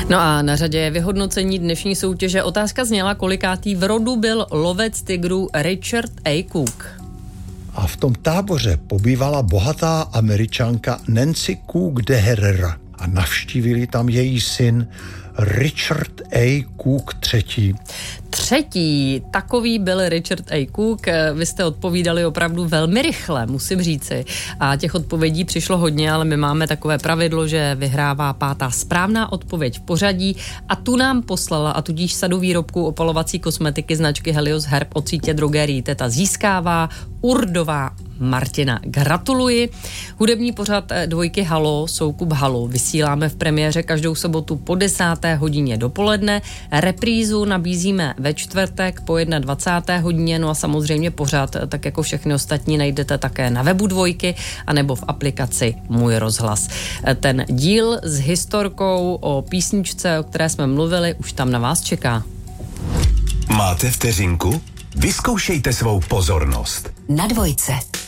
No a na řadě je vyhodnocení dnešní soutěže. Otázka zněla, kolikátý v rodu byl lovec tigrů Richard A. Cook. A v tom táboře pobývala bohatá Američanka Nancy Cook de Herrera a navštívili tam její syn Richard A. Cook III. Třetí, takový byl Richard A. Cook. Vy jste odpovídali opravdu velmi rychle, musím říci. A těch odpovědí přišlo hodně, ale my máme takové pravidlo, že vyhrává pátá správná odpověď v pořadí a tu nám poslala a tudíž sadu výrobků opalovací kosmetiky značky Helios Herb od sítě drogerií Teta získává Urdová Martina. Gratuluji. Hudební pořad dvojky Halo, Soukup Halo, vysíláme v premiéře každou sobotu po 10. hodině dopoledne. Reprízu nabízíme ve čtvrtek po 21. hodině, no a samozřejmě pořad, tak jako všechny ostatní, najdete také na webu dvojky anebo v aplikaci Můj rozhlas. Ten díl s historkou o písničce, o které jsme mluvili, už tam na vás čeká. Máte vteřinku? Vyzkoušejte svou pozornost. Na dvojce.